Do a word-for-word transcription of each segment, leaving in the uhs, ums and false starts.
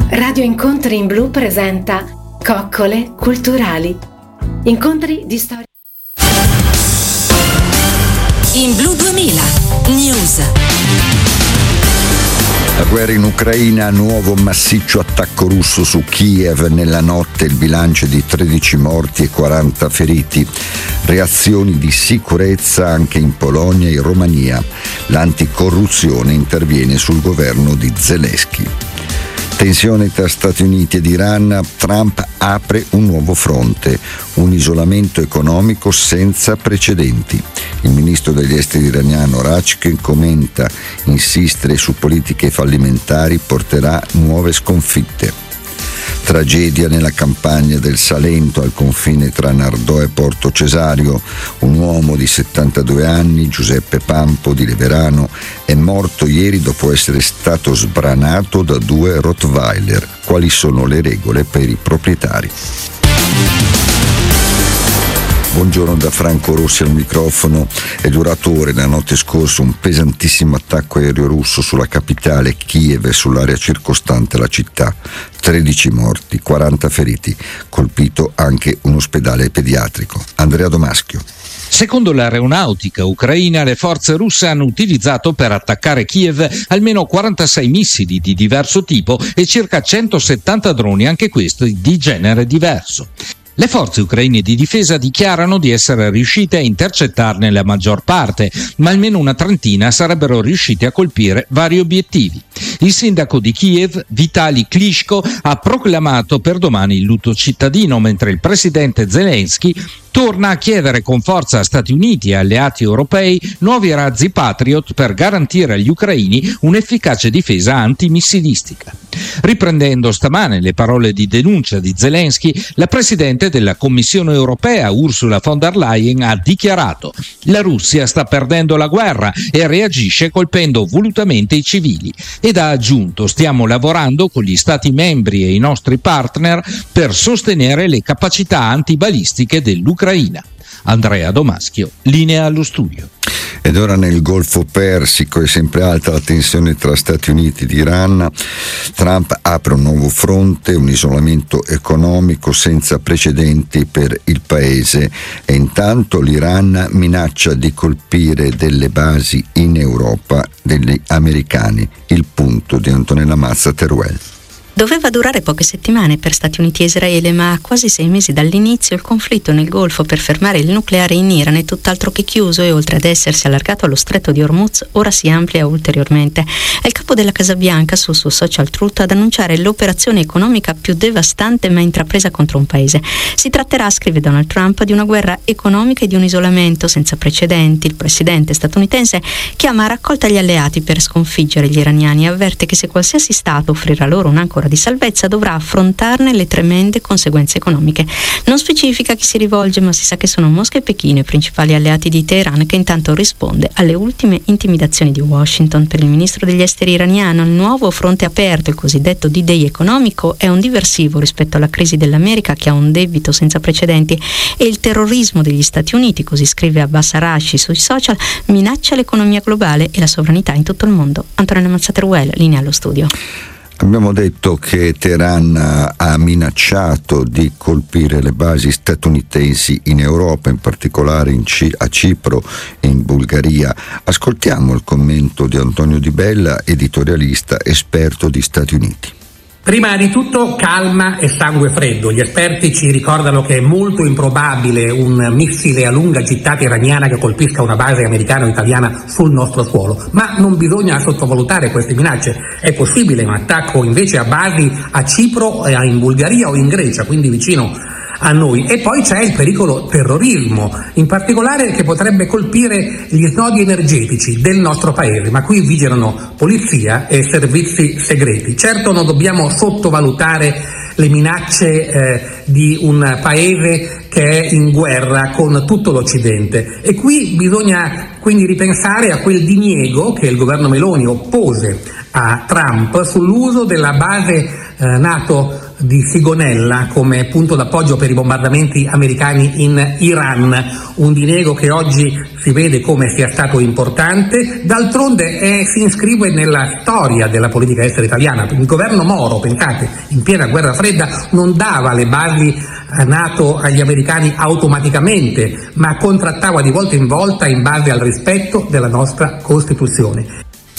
Radio Incontri in Blu presenta Coccole culturali. Incontri di storia. In Blu duemila News. La guerra in Ucraina, nuovo massiccio attacco russo su Kiev nella notte, il bilancio di tredici morti e quaranta feriti. Reazioni di sicurezza anche in Polonia e Romania. L'anticorruzione interviene sul governo di Zelensky. Tensione tra Stati Uniti ed Iran, Trump apre un nuovo fronte, un isolamento economico senza precedenti. Il ministro degli esteri iraniano Rachkin commenta: insistere su politiche fallimentari porterà nuove sconfitte. Tragedia nella campagna del Salento al confine tra Nardò e Porto Cesario. Un uomo di settantadue anni, Giuseppe Pampo di Leverano, è morto ieri dopo essere stato sbranato da due Rottweiler. Quali sono le regole per i proprietari? Buongiorno da Franco Rossi al microfono. È durato ore la notte scorsa un pesantissimo attacco aereo russo sulla capitale Kiev e sull'area circostante la città. tredici morti, quaranta feriti, colpito anche un ospedale pediatrico. Andrea Domaschio. Secondo l'aeronautica ucraina, le forze russe hanno utilizzato per attaccare Kiev almeno quarantasei missili di diverso tipo e circa centosettanta droni, anche questi di genere diverso. Le forze ucraine di difesa dichiarano di essere riuscite a intercettarne la maggior parte, ma almeno una trentina sarebbero riusciti a colpire vari obiettivi. Il sindaco di Kiev, Vitali Klitschko, ha proclamato per domani il lutto cittadino, mentre il presidente Zelensky torna a chiedere con forza a Stati Uniti e alleati europei nuovi razzi Patriot per garantire agli ucraini un'efficace difesa antimissilistica. Riprendendo stamane le parole di denuncia di Zelensky, la presidente della Commissione europea Ursula von der Leyen ha dichiarato: la Russia sta perdendo la guerra e reagisce colpendo volutamente i civili, ed ha aggiunto: stiamo lavorando con gli Stati membri e i nostri partner per sostenere le capacità antibalistiche dell'Ucraina. Andrea Domaschio, linea allo studio. Ed ora nel Golfo Persico è sempre alta la tensione tra Stati Uniti ed Iran. Trump apre un nuovo fronte, un isolamento economico senza precedenti per il paese, e intanto l'Iran minaccia di colpire delle basi in Europa degli americani. Il punto di Antonella Mazza Teruel. Doveva durare poche settimane per Stati Uniti e Israele, ma a quasi sei mesi dall'inizio il conflitto nel Golfo per fermare il nucleare in Iran è tutt'altro che chiuso, e oltre ad essersi allargato allo stretto di Hormuz, ora si amplia ulteriormente. È il capo della Casa Bianca sul suo social Truth ad annunciare l'operazione economica più devastante mai intrapresa contro un paese. Si tratterà, scrive Donald Trump, di una guerra economica e di un isolamento senza precedenti. Il presidente statunitense chiama a raccolta gli alleati per sconfiggere gli iraniani e avverte che se qualsiasi Stato offrirà loro un'ancora di salvezza dovrà affrontarne le tremende conseguenze economiche. Non specifica chi si rivolge, ma si sa che sono Mosca e Pechino i principali alleati di Teheran, che intanto risponde alle ultime intimidazioni di Washington. Per il ministro degli esteri iraniano, il nuovo fronte aperto, il cosiddetto D-Day economico, è un diversivo rispetto alla crisi dell'America, che ha un debito senza precedenti, e il terrorismo degli Stati Uniti, così scrive Abbas Arashi sui social, minaccia l'economia globale e la sovranità in tutto il mondo. Antonella Mazzateruel, linea allo studio. Abbiamo detto che Teheran ha minacciato di colpire le basi statunitensi in Europa, in particolare in C- a Cipro e in Bulgaria. Ascoltiamo il commento di Antonio Di Bella, editorialista, esperto di Stati Uniti. Prima di tutto calma e sangue freddo. Gli esperti ci ricordano che è molto improbabile un missile a lunga gittata iraniana che colpisca una base americana o italiana sul nostro suolo, ma non bisogna sottovalutare queste minacce. È possibile un attacco invece a basi a Cipro, in Bulgaria o in Grecia, quindi vicino a noi. E poi c'è il pericolo terrorismo, in particolare che potrebbe colpire gli snodi energetici del nostro paese, ma qui vigilano polizia e servizi segreti. Certo non dobbiamo sottovalutare le minacce eh, di un paese che è in guerra con tutto l'Occidente, e qui bisogna quindi ripensare a quel diniego che il governo Meloni oppose a Trump sull'uso della base eh, NATO di Sigonella come punto d'appoggio per i bombardamenti americani in Iran, un diniego che oggi si vede come sia stato importante, d'altronde è, si iscrive nella storia della politica estera italiana. Il governo Moro, pensate, in piena guerra fredda non dava le basi a NATO agli americani automaticamente, ma contrattava di volta in volta in base al rispetto della nostra Costituzione.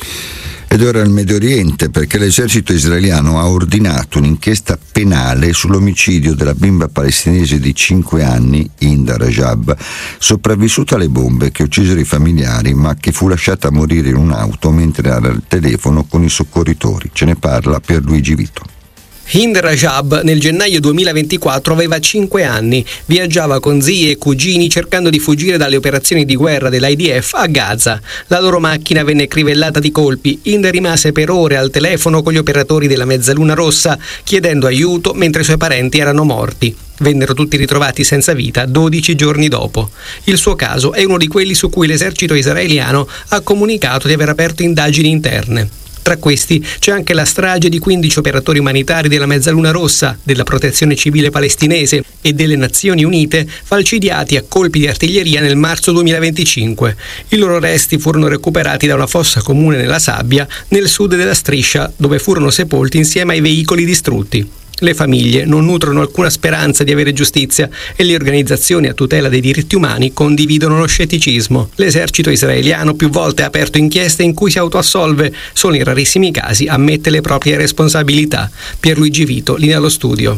Ed ora il Medio Oriente, perché l'esercito israeliano ha ordinato un'inchiesta penale sull'omicidio della bimba palestinese di cinque anni, Hinda Rajab, sopravvissuta alle bombe che uccisero i familiari, ma che fu lasciata morire in un'auto mentre era al telefono con i soccorritori. Ce ne parla Pierluigi Vito. Hind Rajab nel gennaio duemilaventiquattro aveva cinque anni, viaggiava con zii e cugini cercando di fuggire dalle operazioni di guerra dell'I D F a Gaza. La loro macchina venne crivellata di colpi. Hind rimase per ore al telefono con gli operatori della Mezzaluna Rossa chiedendo aiuto mentre i suoi parenti erano morti. Vennero tutti ritrovati senza vita dodici giorni dopo. Il suo caso è uno di quelli su cui l'esercito israeliano ha comunicato di aver aperto indagini interne. Tra questi c'è anche la strage di quindici operatori umanitari della Mezzaluna Rossa, della Protezione Civile Palestinese e delle Nazioni Unite falcidiati a colpi di artiglieria nel marzo duemilaventicinque. I loro resti furono recuperati da una fossa comune nella sabbia nel sud della striscia, dove furono sepolti insieme ai veicoli distrutti. Le famiglie non nutrono alcuna speranza di avere giustizia e le organizzazioni a tutela dei diritti umani condividono lo scetticismo. L'esercito israeliano più volte ha aperto inchieste in cui si autoassolve, solo in rarissimi casi ammette le proprie responsabilità. Pierluigi Vito, linea allo studio.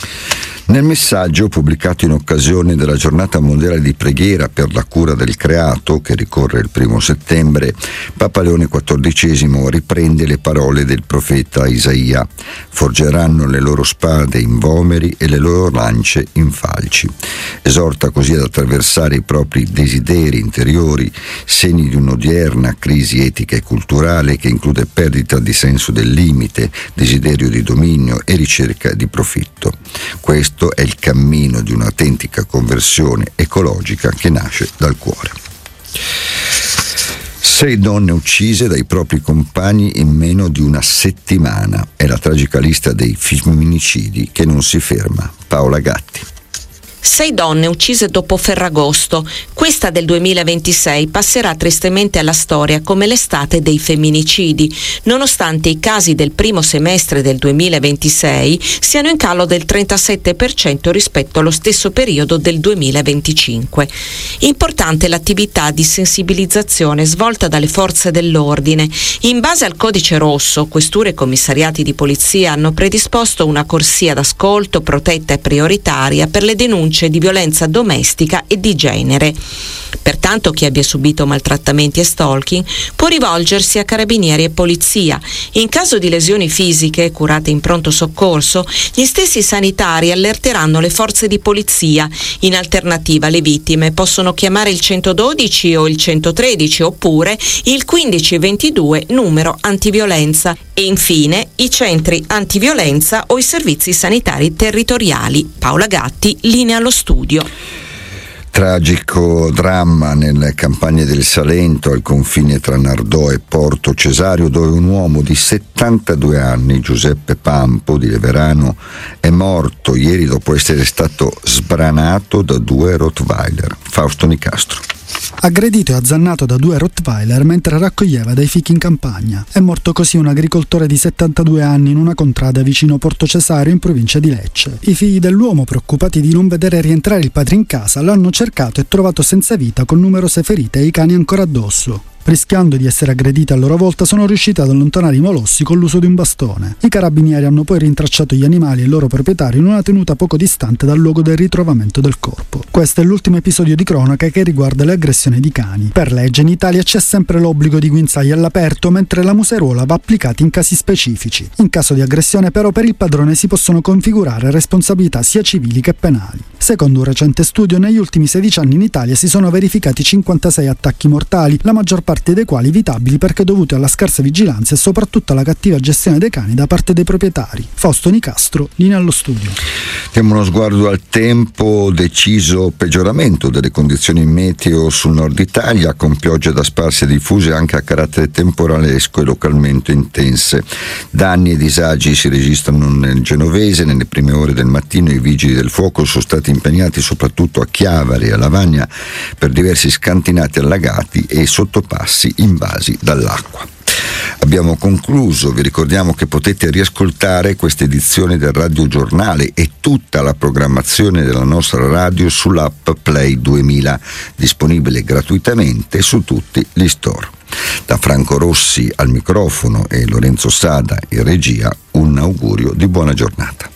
Nel messaggio pubblicato in occasione della giornata mondiale di preghiera per la cura del creato, che ricorre il primo settembre, Papa Leone quattordicesimo riprende le parole del profeta Isaia: forgeranno le loro spade in vomeri e le loro lance in falci. Esorta così ad attraversare i propri desideri interiori, segni di un'odierna crisi etica e culturale che include perdita di senso del limite, desiderio di dominio e ricerca di profitto. Questo è il cammino di un'autentica conversione ecologica che nasce dal cuore. Sei donne uccise dai propri compagni in meno di una settimana. È la tragica lista dei femminicidi che non si ferma. Paola Gatti. Sei donne uccise dopo Ferragosto. Questa del duemilaventisei passerà tristemente alla storia come l'estate dei femminicidi, nonostante i casi del primo semestre del duemilaventisei siano in calo del trentasette per cento rispetto allo stesso periodo del duemilaventicinque. Importante l'attività di sensibilizzazione svolta dalle forze dell'ordine. In base al codice rosso, questure e commissariati di polizia hanno predisposto una corsia d'ascolto protetta e prioritaria per le denunce di violenza domestica e di genere. Pertanto chi abbia subito maltrattamenti e stalking può rivolgersi a carabinieri e polizia. In caso di lesioni fisiche curate in pronto soccorso, gli stessi sanitari allerteranno le forze di polizia. In alternativa le vittime possono chiamare il centododici o il centotredici oppure il quindici ventidue numero antiviolenza e infine i centri antiviolenza o i servizi sanitari territoriali. Paola Gatti, linea allo studio. Tragico dramma nelle campagne del Salento, al confine tra Nardò e Porto Cesario, dove un uomo di settantadue anni, Giuseppe Pampo di Leverano, è morto ieri dopo essere stato sbranato da due Rottweiler. Fausto Nicastro. Aggredito e azzannato da due Rottweiler mentre raccoglieva dei fichi in campagna. È morto così un agricoltore di settantadue anni in una contrada vicino Porto Cesario in provincia di Lecce. I figli dell'uomo, preoccupati di non vedere rientrare il padre in casa, l'hanno cercato e trovato senza vita con numerose ferite e i cani ancora addosso. Rischiando di essere aggrediti a loro volta, sono riusciti ad allontanare i molossi con l'uso di un bastone. I carabinieri hanno poi rintracciato gli animali e il loro proprietario in una tenuta poco distante dal luogo del ritrovamento del corpo. Questo è l'ultimo episodio di cronaca che riguarda le aggressioni di cani. Per legge in Italia c'è sempre l'obbligo di guinzagli all'aperto, mentre la museruola va applicata in casi specifici. In caso di aggressione però per il padrone si possono configurare responsabilità sia civili che penali. Secondo un recente studio, negli ultimi sedici anni in Italia si sono verificati cinquantasei attacchi mortali, la maggior parte parte dei quali evitabili perché dovuti alla scarsa vigilanza e soprattutto alla cattiva gestione dei cani da parte dei proprietari. Fausto Nicastro, linea allo studio. Diamo uno sguardo al tempo, deciso peggioramento delle condizioni meteo sul nord Italia, con piogge da sparse diffuse anche a carattere temporalesco e localmente intense. Danni e disagi si registrano nel Genovese. Nelle prime ore del mattino i vigili del fuoco sono stati impegnati soprattutto a Chiavari e a Lavagna per diversi scantinati allagati e sottopassi invasi dall'acqua. Abbiamo concluso, vi ricordiamo che potete riascoltare questa edizione del Radio Giornale e tutta la programmazione della nostra radio sull'app Play duemila, disponibile gratuitamente su tutti gli store. Da Franco Rossi al microfono e Lorenzo Sada in regia, un augurio di buona giornata.